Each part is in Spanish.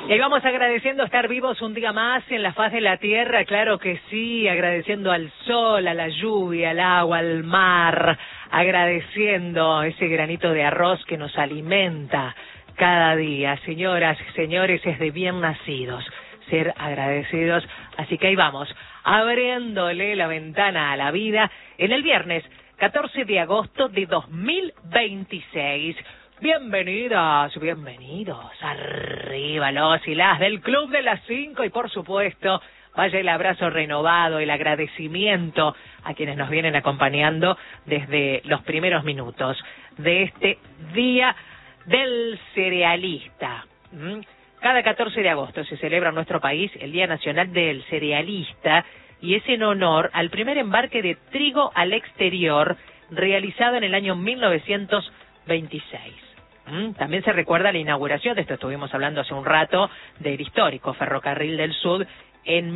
Y vamos agradeciendo estar vivos un día más en la faz de la tierra, claro que sí, agradeciendo al sol, a la lluvia, al agua, al mar, agradeciendo ese granito de arroz que nos alimenta cada día. Señoras y señores, es de bien nacidos ser agradecidos, así que ahí vamos, abriéndole la ventana a la vida en el viernes 14 de agosto de 2026. Bienvenidas, bienvenidos, arriba los y las del Club de las 5 y por supuesto, vaya el abrazo renovado, el agradecimiento a quienes nos vienen acompañando desde los primeros minutos de este Día del Cerealista. Cada 14 de agosto se celebra en nuestro país el Día Nacional del Cerealista y es en honor al primer embarque de trigo al exterior realizado en el año 1926. También se recuerda la inauguración, de esto estuvimos hablando hace un rato, del histórico Ferrocarril del Sud en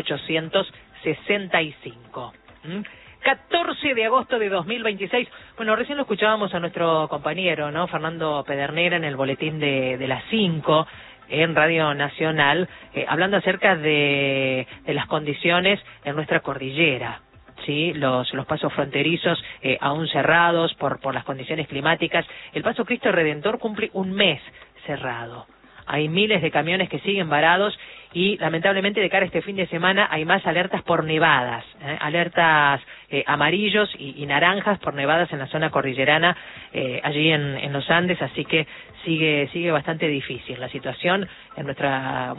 1865. 14 de agosto de 2026. Bueno, recién lo escuchábamos a nuestro compañero, ¿no? Fernando Pedernera en el boletín de las 5 en Radio Nacional, hablando acerca de las condiciones en nuestra cordillera. Sí, los pasos fronterizos aún cerrados por las condiciones climáticas. El Paso Cristo Redentor cumple un mes cerrado. Hay miles de camiones que siguen varados y lamentablemente de cara a este fin de semana hay más alertas por nevadas, alertas amarillos y naranjas por nevadas en la zona cordillerana, allí en los Andes, así que sigue bastante difícil la situación en nuestra,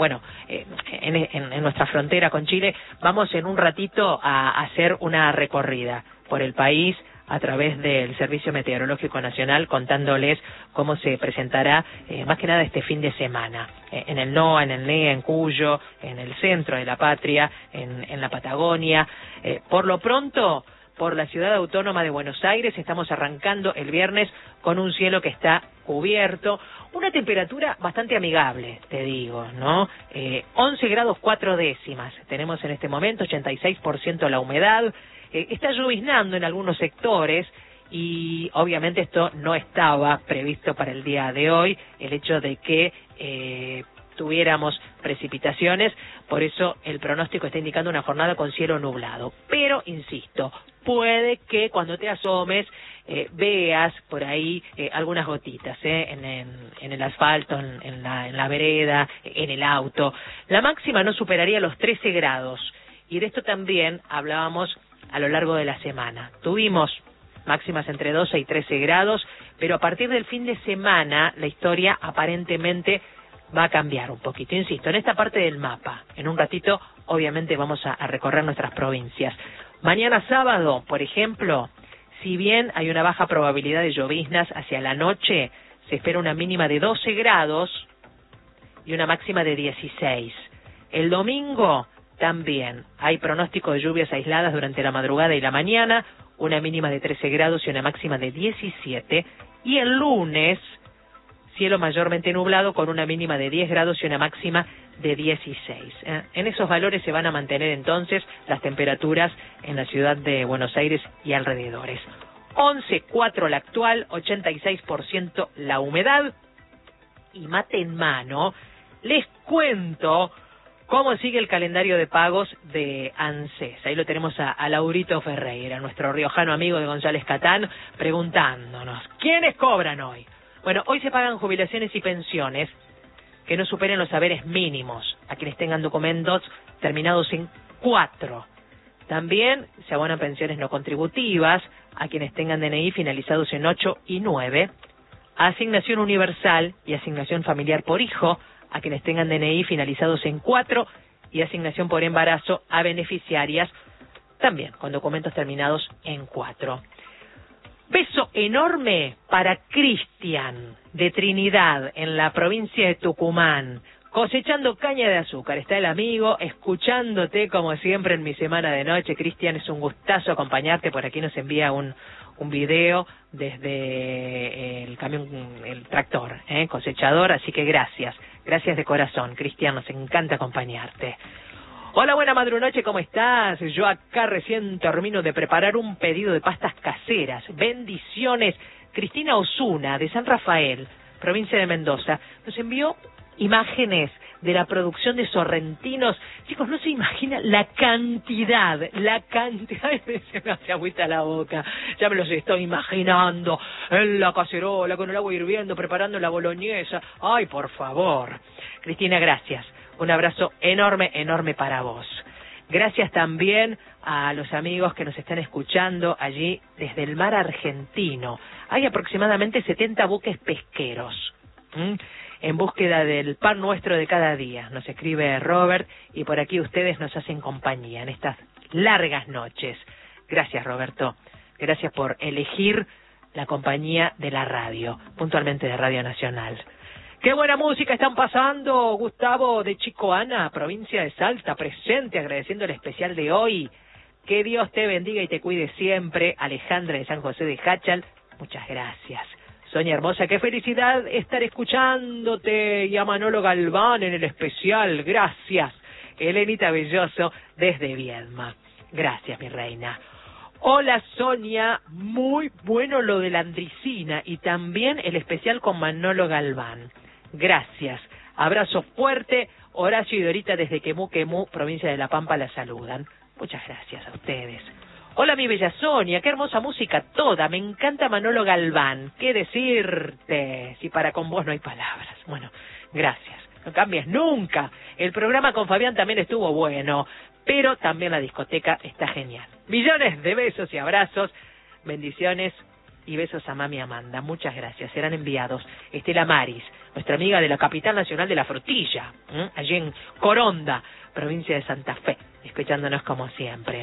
en nuestra frontera con Chile. Vamos en un ratito a hacer una recorrida por el país a través del Servicio Meteorológico Nacional, contándoles cómo se presentará más que nada este fin de semana, en el NOA, en el NEA, en Cuyo, en el centro de la patria, en la Patagonia. Por lo pronto, por la Ciudad Autónoma de Buenos Aires, estamos arrancando el viernes con un cielo que está cubierto, una temperatura bastante amigable, te digo, ¿no? 11 grados 4 décimas tenemos en este momento, 86% la humedad. Está lloviznando en algunos sectores y obviamente esto no estaba previsto para el día de hoy, el hecho de que tuviéramos precipitaciones, por eso el pronóstico está indicando una jornada con cielo nublado. Pero, insisto, puede que cuando te asomes veas por ahí algunas gotitas en el asfalto, en la vereda, en el auto. La máxima no superaría los 13 grados y de esto también hablábamos a lo largo de la semana. Tuvimos máximas entre 12 y 13 grados, pero a partir del fin de semana la historia aparentemente va a cambiar un poquito. Insisto, en esta parte del mapa, en un ratito, obviamente vamos a recorrer nuestras provincias. Mañana sábado, por ejemplo, si bien hay una baja probabilidad de lloviznas hacia la noche, se espera una mínima de 12 grados y una máxima de 16. El domingo también hay pronóstico de lluvias aisladas durante la madrugada y la mañana, una mínima de 13 grados y una máxima de 17. Y el lunes, cielo mayormente nublado con una mínima de 10 grados y una máxima de 16. En esos valores se van a mantener entonces las temperaturas en la ciudad de Buenos Aires y alrededores. 11,4 la actual, 86% la humedad. Y mate en mano, les cuento cómo sigue el calendario de pagos de ANSES. Ahí lo tenemos a Laurito Ferreira, nuestro riojano amigo de González Catán, preguntándonos, ¿quiénes cobran hoy? Bueno, hoy se pagan jubilaciones y pensiones que no superen los saberes mínimos a quienes tengan documentos terminados en 4. También se abonan pensiones no contributivas a quienes tengan DNI finalizados en 8 y 9. Asignación universal y asignación familiar por hijo a quienes tengan DNI finalizados en 4 y asignación por embarazo a beneficiarias también con documentos terminados en 4. Beso enorme para Cristian de Trinidad en la provincia de Tucumán, cosechando caña de azúcar. Está el amigo escuchándote como siempre en mi semana de noche. Cristian, es un gustazo acompañarte. Por aquí nos envía un video desde el camión, el tractor, cosechador, así que gracias de corazón, Cristian, nos encanta acompañarte. Hola, buena madrunoche, ¿cómo estás? Yo acá recién termino de preparar un pedido de pastas caseras. Bendiciones. Cristina Osuna, de San Rafael, provincia de Mendoza, nos envió imágenes de la producción de Sorrentinos. Chicos, no se imaginan la cantidad, se me hace agüita la boca, ya me los estoy imaginando, en la cacerola, con el agua hirviendo, preparando la boloñesa. Ay, por favor. Cristina, gracias. Un abrazo enorme, enorme para vos. Gracias también a los amigos que nos están escuchando allí desde el mar argentino. Hay aproximadamente 70 buques pesqueros en búsqueda del pan nuestro de cada día. Nos escribe Robert y por aquí ustedes nos hacen compañía en estas largas noches. Gracias, Roberto. Gracias por elegir la compañía de la radio, puntualmente de Radio Nacional. ¡Qué buena música están pasando! Gustavo de Chicoana, provincia de Salta, presente, agradeciendo el especial de hoy. Que Dios te bendiga y te cuide siempre. Alejandra de San José de Hachal, muchas gracias. Sonia hermosa, qué felicidad estar escuchándote. Y a Manolo Galván en el especial, gracias. Elenita Belloso desde Viedma, gracias mi reina. Hola Sonia, muy bueno lo de la Andricina y también el especial con Manolo Galván. Gracias. Abrazo fuerte. Horacio y Dorita desde Quemú, provincia de La Pampa, la saludan. Muchas gracias a ustedes. Hola mi bella Sonia, qué hermosa música toda. Me encanta Manolo Galván. ¿Qué decirte? Si para con vos no hay palabras. Bueno, gracias. No cambies nunca. El programa con Fabián también estuvo bueno, pero también la discoteca está genial. Millones de besos y abrazos. Bendiciones y besos a mami Amanda. Muchas gracias. Serán enviados. Estela Maris, nuestra amiga de la capital nacional de la frutilla, allí en Coronda, provincia de Santa Fe, escuchándonos como siempre.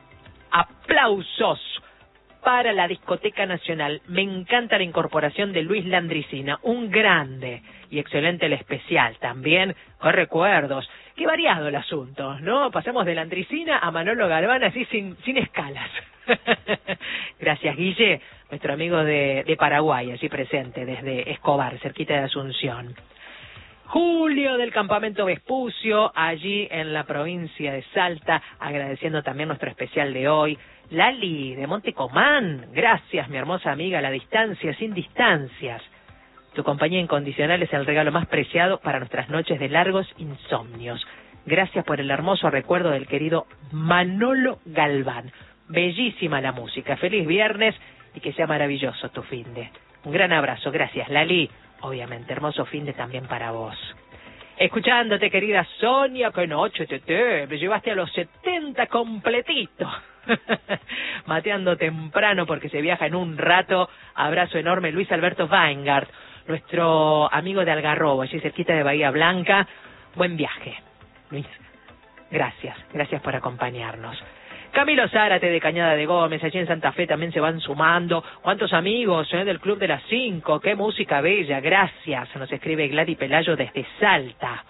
Aplausos para la discoteca nacional. Me encanta la incorporación de Luis Landricina, un grande y excelente el especial también, con recuerdos. Qué variado el asunto, ¿no? Pasamos de Landricina a Manolo Galván así sin escalas. Gracias, Guille, nuestro amigo de Paraguay, allí presente desde Escobar, cerquita de Asunción. Julio del campamento Vespucio, allí en la provincia de Salta, agradeciendo también nuestro especial de hoy. Lali de Montecomán, gracias mi hermosa amiga, a la distancia, sin distancias. Tu compañía incondicional es el regalo más preciado para nuestras noches de largos insomnios. Gracias por el hermoso recuerdo del querido Manolo Galván. Bellísima la música. Feliz viernes y que sea maravilloso tu finde. Un gran abrazo. Gracias, Lali. Obviamente, hermoso finde también para vos. Escuchándote, querida Sonia, que noche, me llevaste a los 70 completito. Mateando temprano porque se viaja en un rato. Abrazo enorme, Luis Alberto Weingart, nuestro amigo de Algarrobo, allí cerquita de Bahía Blanca. Buen viaje, Luis. Gracias por acompañarnos. Camilo Zárate de Cañada de Gómez, allí en Santa Fe también se van sumando. ¿Cuántos amigos del Club de las 5? ¡Qué música bella! Gracias. Nos escribe Gladys Pelayo desde Salta.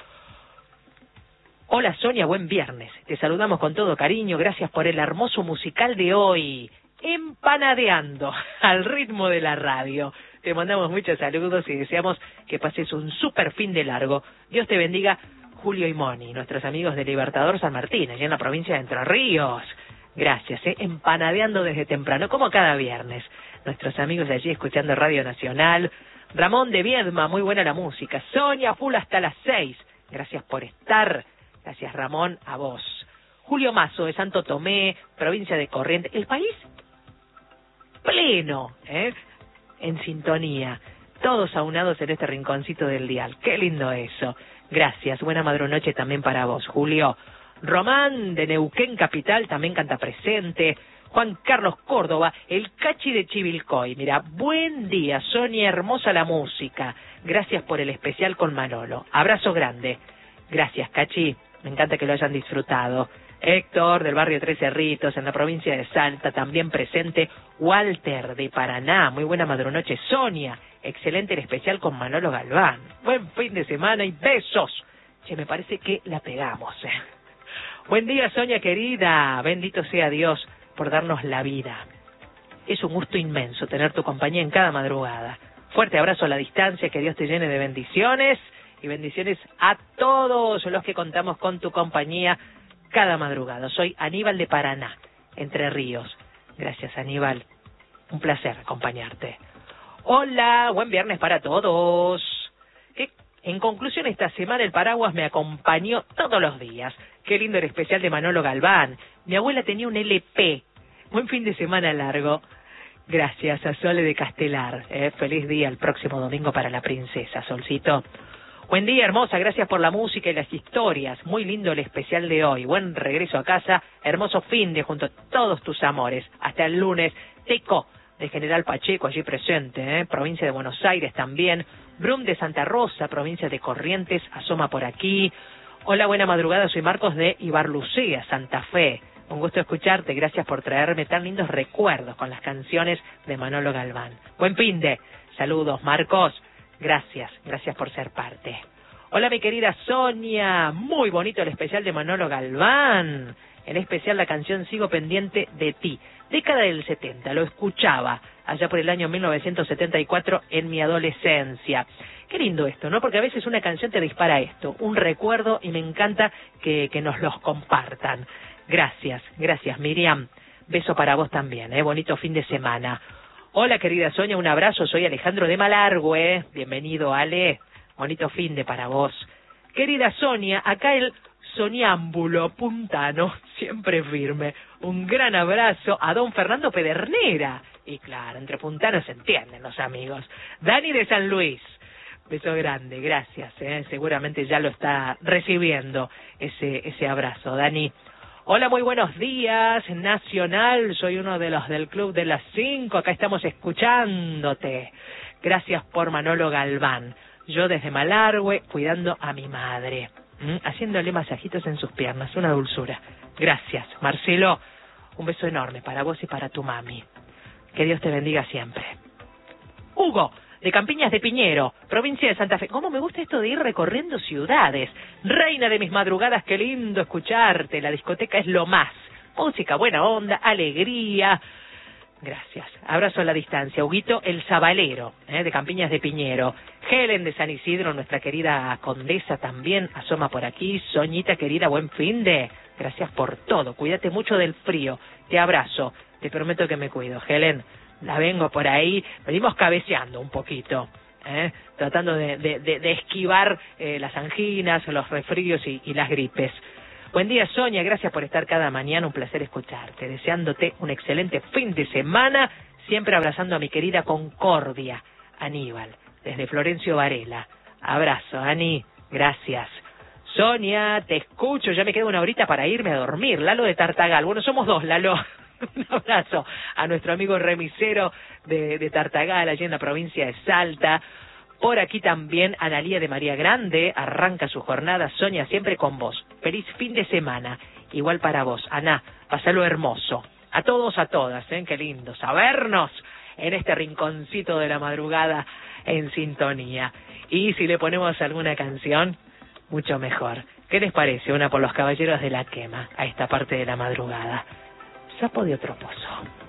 Hola Sonia, buen viernes. Te saludamos con todo cariño. Gracias por el hermoso musical de hoy. Empanadeando al ritmo de la radio. Te mandamos muchos saludos y deseamos que pases un súper fin de largo. Dios te bendiga, Julio y Moni, nuestros amigos de Libertador San Martín, allá en la provincia de Entre Ríos. Gracias, empanadeando desde temprano, como cada viernes. Nuestros amigos de allí escuchando Radio Nacional. Ramón de Viedma, muy buena la música. Sonia, full hasta las 6. Gracias por estar. Gracias, Ramón, a vos. Julio Mazo de Santo Tomé, provincia de Corrientes. El país pleno, en sintonía. Todos aunados en este rinconcito del dial. Qué lindo eso. Gracias, buena madrunoche también para vos, Julio. Román de Neuquén Capital también canta presente. Juan Carlos Córdoba, el Cachi de Chivilcoy. Mira, buen día, Sonia, hermosa la música. Gracias por el especial con Manolo. Abrazo grande. Gracias, Cachi. Me encanta que lo hayan disfrutado. Héctor, del barrio Tres Cerritos, en la provincia de Salta, también presente. Walter, de Paraná. Muy buena madrunoche, Sonia. Excelente el especial con Manolo Galván. Buen fin de semana y besos. Che, me parece que la pegamos. Buen día, Sonia querida. Bendito sea Dios por darnos la vida. Es un gusto inmenso tener tu compañía en cada madrugada. Fuerte abrazo a la distancia, que Dios te llene de bendiciones y bendiciones a todos los que contamos con tu compañía cada madrugada. Soy Aníbal de Paraná, Entre Ríos. Gracias, Aníbal. Un placer acompañarte. Hola, buen viernes para todos. En conclusión, esta semana el paraguas me acompañó todos los días. Qué lindo el especial de Manolo Galván. Mi abuela tenía un LP. Buen fin de semana largo. Gracias a Sole de Castelar. Feliz día el próximo domingo para la princesa, Solcito. Buen día, hermosa. Gracias por la música y las historias. Muy lindo el especial de hoy. Buen regreso a casa. Hermoso fin de junto a todos tus amores. Hasta el lunes. Teco de General Pacheco, allí presente, provincia de Buenos Aires también. Brum de Santa Rosa, provincia de Corrientes, asoma por aquí. Hola, buena madrugada, soy Marcos de Ibarlucea, Santa Fe. Un gusto escucharte, gracias por traerme tan lindos recuerdos con las canciones de Manolo Galván. Buen fin de. Saludos, Marcos. Gracias por ser parte. Hola, mi querida Sonia. Muy bonito el especial de Manolo Galván. En especial la canción Sigo pendiente de ti. Década del 70, lo escuchaba allá por el año 1974 en mi adolescencia. Qué lindo esto, ¿no? Porque a veces una canción te dispara esto, un recuerdo, y me encanta que nos los compartan. Gracias Miriam. Beso para vos también, bonito fin de semana. Hola, querida Sonia, un abrazo, soy Alejandro de Malargüe. Bienvenido, Ale. Bonito fin de para vos. Querida Sonia, acá el Soniámbulo puntano, siempre firme. Un gran abrazo a don Fernando Pedernera. Y claro, entre puntanos se entienden los amigos. Dani de San Luis. Beso grande, gracias. Seguramente ya lo está recibiendo ese abrazo, Dani. Hola, muy buenos días, Nacional. Soy uno de los del Club de las 5. Acá estamos escuchándote. Gracias por Manolo Galván. Yo desde Malargüe, cuidando a mi madre. Haciéndole masajitos en sus piernas, una dulzura. Gracias, Marcelo. Un beso enorme para vos y para tu mami. Que Dios te bendiga siempre. Hugo, de Campiñas de Piñero, provincia de Santa Fe. ¿Cómo me gusta esto de ir recorriendo ciudades? Reina de mis madrugadas, qué lindo escucharte. La discoteca es lo más. Música, buena onda, alegría. Gracias. Abrazo a la distancia. Huguito, el Zabalero, de Campiñas de Piñero. Helen de San Isidro, nuestra querida condesa también, asoma por aquí. Soñita querida, buen fin de. Gracias por todo. Cuídate mucho del frío. Te abrazo. Te prometo que me cuido. Helen, la vengo por ahí. Venimos cabeceando un poquito, tratando de esquivar las anginas, los resfríos y las gripes. Buen día, Sonia, gracias por estar cada mañana, un placer escucharte, deseándote un excelente fin de semana, siempre abrazando a mi querida Concordia, Aníbal, desde Florencio Varela. Abrazo, Ani, gracias. Sonia, te escucho, ya me queda una horita para irme a dormir. Lalo de Tartagal, bueno, somos dos, Lalo. Un abrazo a nuestro amigo remisero de Tartagal, allí en la provincia de Salta. Por aquí también Analía de María Grande, arranca su jornada, Sonia, siempre con vos. Feliz fin de semana, igual para vos. Ana, pasalo hermoso. A todos, a todas, qué lindo sabernos en este rinconcito de la madrugada en sintonía. Y si le ponemos alguna canción, mucho mejor. ¿Qué les parece? Una por los Caballeros de la Quema, a esta parte de la madrugada. Sapo de otro pozo.